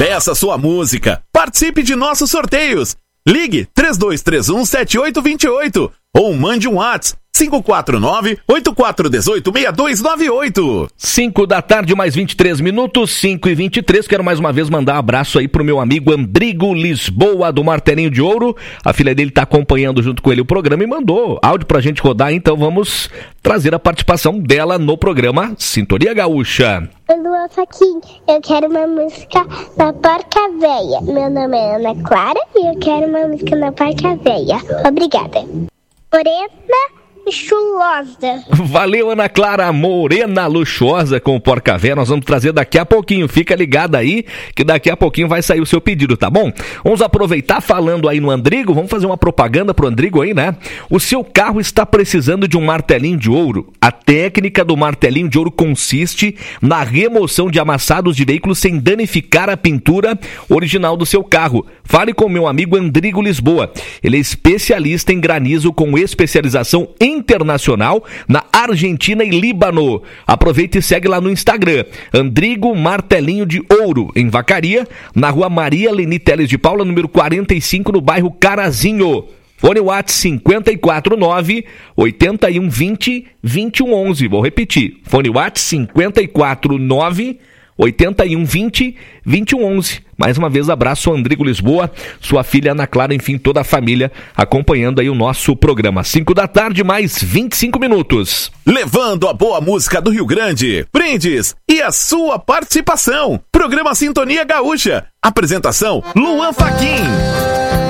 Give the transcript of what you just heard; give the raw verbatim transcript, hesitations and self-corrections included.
Peça sua música, participe de nossos sorteios. Ligue três dois três um, sete oito dois oito ou mande um WhatsApp cinco quatro nove, oito quatro um oito, seis dois nove oito. cinco da tarde, mais vinte e três minutos, cinco e vinte e três. Quero mais uma vez mandar um abraço aí pro meu amigo Andrigo Lisboa, do Martelinho de Ouro. A filha dele tá acompanhando junto com ele o programa e mandou áudio pra gente rodar, então vamos trazer a participação dela no programa Sintonia Gaúcha. Luan Faquin, eu quero uma música na Porca Véia. Meu nome é Ana Clara e eu quero uma música na Porca Véia. Obrigada. Morena Luxuosa. Valeu, Ana Clara, Morena Luxuosa com o Porca Véia. Nós vamos trazer daqui a pouquinho. Fica ligada aí que daqui a pouquinho vai sair o seu pedido, tá bom? Vamos aproveitar falando aí no Andrigo. Vamos fazer uma propaganda pro Andrigo aí, né? O seu carro está precisando de um martelinho de ouro. A técnica do martelinho de ouro consiste na remoção de amassados de veículos sem danificar a pintura original do seu carro. Fale com meu amigo Andrigo Lisboa. Ele é especialista em granizo com especialização em internacional na Argentina e Líbano. Aproveita e segue lá no Instagram, Andrigo Martelinho de Ouro, em Vacaria, na rua Maria Leni Teles de Paula, número quarenta e cinco, no bairro Carazinho. Fone WhatsApp cinco quatro nove, oito um dois zero, dois um um um. Vou repetir, fone WhatsApp cinco quatro nove, oito um um dois zero, dois um um um. Mais uma vez, abraço ao Andrigo Lisboa, sua filha Ana Clara, enfim, toda a família acompanhando aí o nosso programa. cinco da tarde, mais vinte e cinco minutos. Levando a boa música do Rio Grande, brindes e a sua participação. Programa Sintonia Gaúcha. Apresentação, Luan Faquin.